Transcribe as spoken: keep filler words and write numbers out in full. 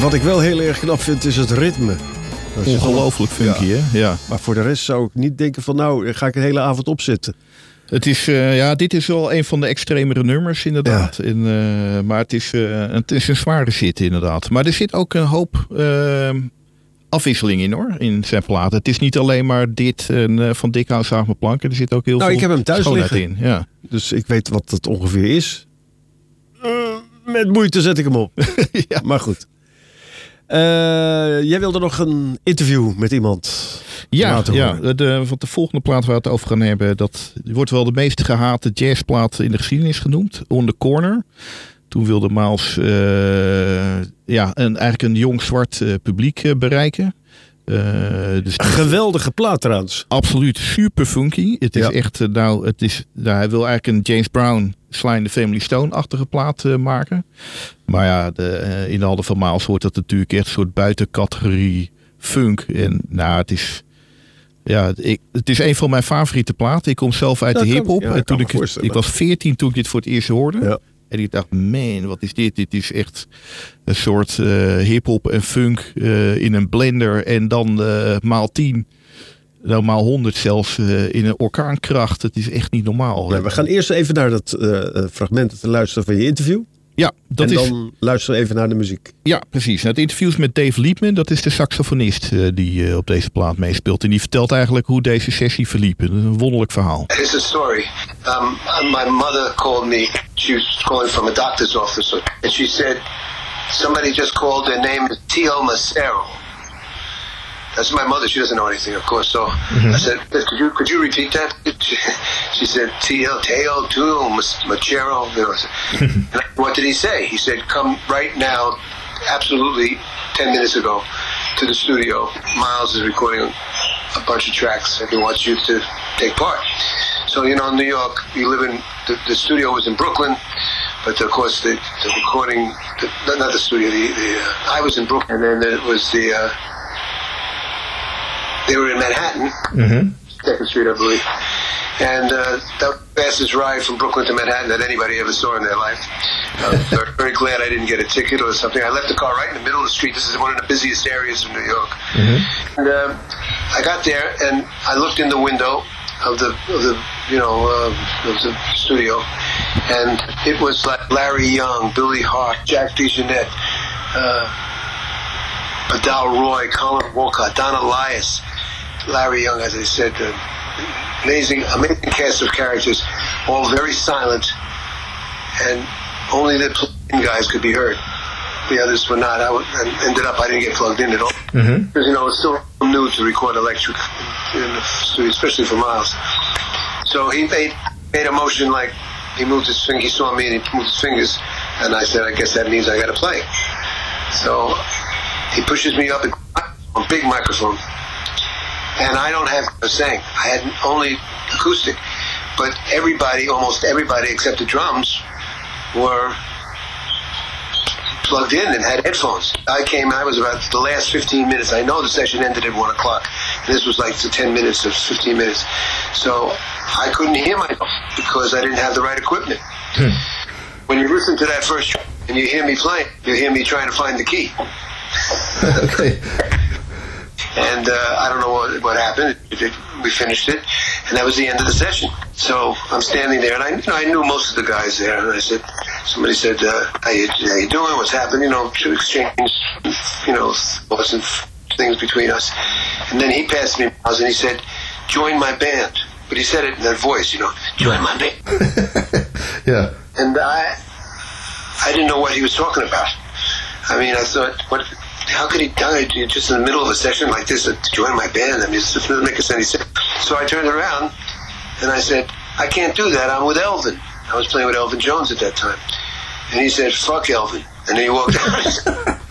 Wat ik wel heel erg knap vind is het ritme. Dat is ongelooflijk funky, ja. hè? Ja. Maar voor de rest zou ik niet denken van nou, ga ik een hele avond opzitten. Het is, uh, ja, dit is wel een van de extremere nummers inderdaad. Ja. En, uh, maar het is, uh, het is een zware zit inderdaad. Maar er zit ook een hoop uh, afwisseling in hoor, in zijn platen. Het is niet alleen maar dit en, uh, van Dikhout Zaag mijn planken. Er zit ook heel nou, veel ik heb hem thuis schoonheid liggen. in. Ja. Dus ik weet wat het ongeveer is. Uh, met moeite zet ik hem op. Ja. Maar goed. Uh, jij wilde nog een interview met iemand. Ja, ja de, want de volgende plaat waar we het over gaan hebben, dat wordt wel de meest gehate jazzplaat in de geschiedenis genoemd. On the Corner. Toen wilde Miles uh, ja, een, eigenlijk een jong zwart uh, publiek uh, bereiken. Uh, dus een geweldige plaat trouwens. Absoluut, super funky. Het is ja. echt, uh, nou, het is, nou, hij wil eigenlijk een James Brown, Sly and the Family Stone-achtige plaat uh, maken. Maar ja, de, uh, in de handen van Miles wordt dat natuurlijk echt een soort buitencategorie funk. En nou, het is... Ja, ik, het is een van mijn favoriete platen. Ik kom zelf uit dat de hip-hop. Ja, en toen ik, ik was veertien toen ik dit voor het eerst hoorde. Ja. En ik dacht, man, wat is dit? Dit is echt een soort uh, hip-hop en funk uh, in een blender. En dan uh, maal tien, nou maal honderd zelfs uh, in een orkaankracht. Het is echt niet normaal. Ja, we gaan eerst even naar dat uh, fragment te luisteren van je interview. Ja, dat en is... dan luisteren we even naar de muziek. Ja, precies. Nou, het interview is met Dave Liebman. Dat is de saxofonist uh, die uh, op deze plaat meespeelt. En die vertelt eigenlijk hoe deze sessie verliep. Een wonderlijk verhaal. It's a story. Um, my mother called me. She was calling from a doctor's office. And she said, somebody just called their name Tio Macero. That's my mother. She doesn't know anything, of course. So mm-hmm. I said, could you could you repeat that? She said, Tio, Teo, Teo, Macero. You know, what did he say? He said, come right now, absolutely ten minutes ago, to the studio. Miles is recording a bunch of tracks and he wants you to take part. So, you know, in New York, you live in, the, the studio was in Brooklyn, but of course the, the recording, the, not the studio, the, the uh, I was in Brooklyn, and then it was the, uh, they were in Manhattan, mm-hmm. Second Street, I believe. And uh, that was the fastest ride from Brooklyn to Manhattan that anybody ever saw in their life. I'm uh, very glad I didn't get a ticket or something. I left the car right in the middle of the street. This is one of the busiest areas of New York. Mm-hmm. And uh, I got there and I looked in the window of the, of the you know, uh, of the studio, and it was like Larry Young, Billy Hart, Jack DeJohnette, uh, Adal Roy, Colin Walcott, Don Elias, Larry Young, as I said, uh, amazing, amazing cast of characters, all very silent, and only the plugged-in guys could be heard. The others were not. I w- and ended up, I didn't get plugged in at all. Mm-hmm. Because, you know, it's still new to record electric in the studio, especially for Miles. So he made, made a motion like, he moved his finger, he saw me and he moved his fingers, and I said, I guess that means I gotta play. So he pushes me up a big microphone. And I don't have a saying. I had only acoustic. But everybody, almost everybody except the drums, were plugged in and had headphones. I came, I was about the last fifteen minutes. I know the session ended at one o'clock. And this was like the ten minutes or fifteen minutes. So I couldn't hear myself because I didn't have the right equipment. Hmm. When you listen to that first track and you hear me playing, you hear me trying to find the key. Okay. And uh, I don't know what, what happened. It, it, we finished it, and that was the end of the session. So I'm standing there, and I, you know, I knew most of the guys there. And I said, somebody said, uh, "How you, how you doing? What's happening?" You know, to exchange, you know, thoughts and things between us. And then he passed me, and he said, "Join my band." But he said it in that voice, you know, "Join my band." Yeah. And I, I didn't know what he was talking about. I mean, I thought, what? How could he die just in the middle of a session like this to join my band? I mean, it doesn't make any sense. So I turned around and I said, I can't do that. I'm with Elvin. I was playing with Elvin Jones at that time. And he said, fuck Elvin. And then he walked out.